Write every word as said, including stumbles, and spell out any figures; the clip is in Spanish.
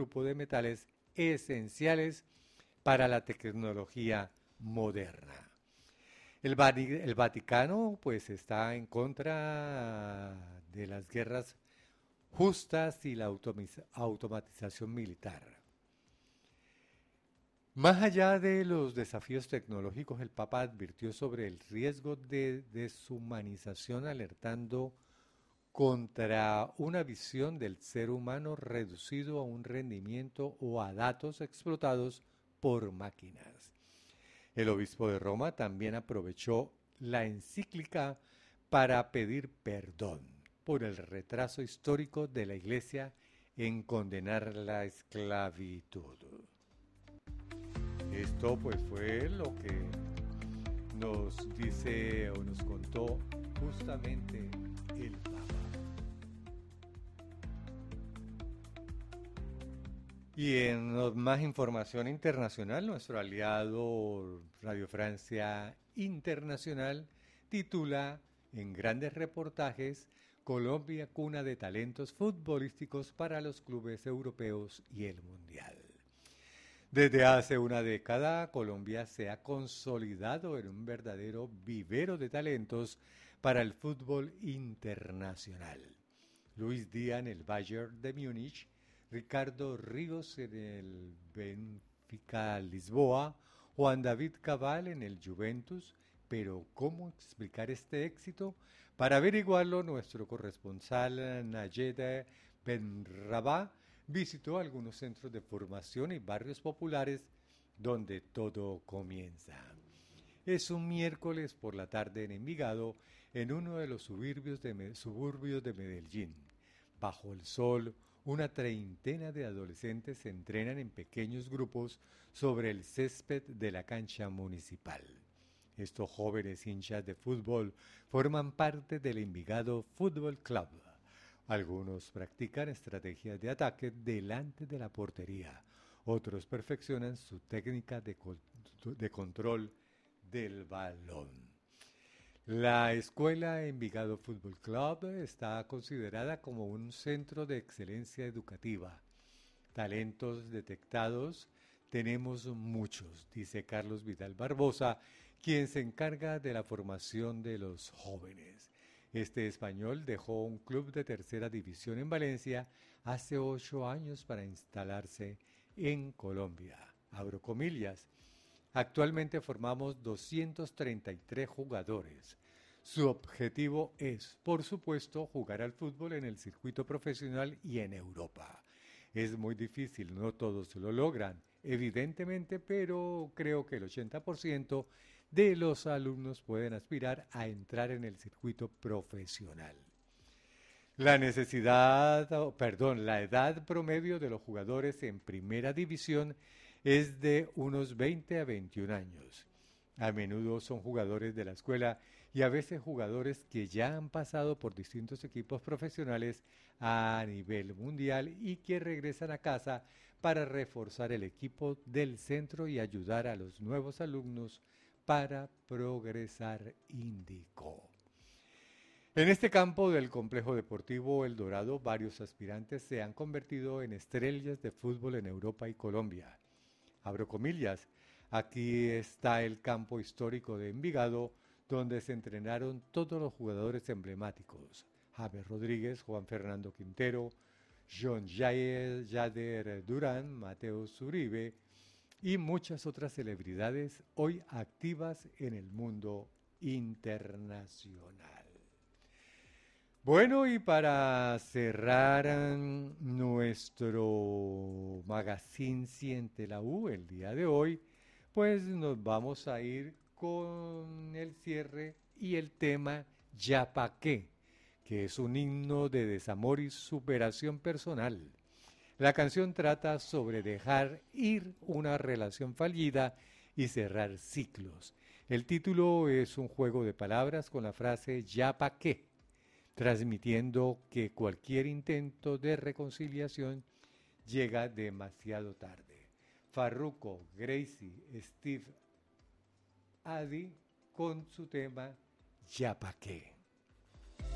grupo de metales esenciales para la tecnología moderna. El, el Vaticano pues está en contra de las guerras justas y la automatización militar. Más allá de los desafíos tecnológicos, el Papa advirtió sobre el riesgo de deshumanización, alertando contra una visión del ser humano reducido a un rendimiento o a datos explotados por máquinas. El obispo de Roma también aprovechó la encíclica para pedir perdón por el retraso histórico de la Iglesia en condenar la esclavitud. Esto pues fue lo que nos dice o nos contó justamente el Papa. Y en más información internacional, nuestro aliado Radio Francia Internacional titula en grandes reportajes: Colombia, cuna de talentos futbolísticos para los clubes europeos y el mundial. Desde hace una década, Colombia se ha consolidado en un verdadero vivero de talentos para el fútbol internacional. Luis Díaz en el Bayern de Múnich, Ricardo Ríos en el Benfica Lisboa, Juan David Cabal en el Juventus. Pero ¿cómo explicar este éxito? Para averiguarlo, nuestro corresponsal Nayed Benrabah visitó algunos centros de formación y barrios populares donde todo comienza. Es un miércoles por la tarde en Envigado, en uno de los suburbios de, suburbios de Medellín. Bajo el sol, una treintena de adolescentes se entrenan en pequeños grupos sobre el césped de la cancha municipal. Estos jóvenes hinchas de fútbol forman parte del Envigado Fútbol Club. Algunos practican estrategias de ataque delante de la portería. Otros perfeccionan su técnica de, co- de control del balón. La Escuela Envigado Fútbol Club está considerada como un centro de excelencia educativa. Talentos detectados tenemos muchos, dice Carlos Vidal Barbosa, quien se encarga de la formación de los jóvenes. Este español dejó un club de tercera división en Valencia hace ocho años para instalarse en Colombia. Abro comillas. Actualmente formamos doscientos treinta y tres jugadores. Su objetivo es, por supuesto, jugar al fútbol en el circuito profesional y en Europa. Es muy difícil, no todos lo logran, evidentemente, pero creo que el ochenta por ciento de los alumnos pueden aspirar a entrar en el circuito profesional. La necesidad, oh, perdón, la edad promedio de los jugadores en primera división es de unos veinte a veintiún años. A menudo son jugadores de la escuela y a veces jugadores que ya han pasado por distintos equipos profesionales a nivel mundial y que regresan a casa para reforzar el equipo del centro y ayudar a los nuevos alumnos para progresar, indicó. En este campo del complejo deportivo El Dorado, varios aspirantes se han convertido en estrellas de fútbol en Europa y Colombia. Abro comillas, aquí está el campo histórico de Envigado, donde se entrenaron todos los jugadores emblemáticos. James Rodríguez, Juan Fernando Quintero, John Yader Durán, Mateo Zuribe y muchas otras celebridades hoy activas en el mundo internacional. Bueno, y para cerrar um, nuestro magazine Siente la U el día de hoy, pues nos vamos a ir con el cierre y el tema Ya pa' qué, que es un himno de desamor y superación personal. La canción trata sobre dejar ir una relación fallida y cerrar ciclos. El título es un juego de palabras con la frase Ya pa' qué, transmitiendo que cualquier intento de reconciliación llega demasiado tarde. Farruko, Gracie, Steve Adi con su tema Ya pa' qué.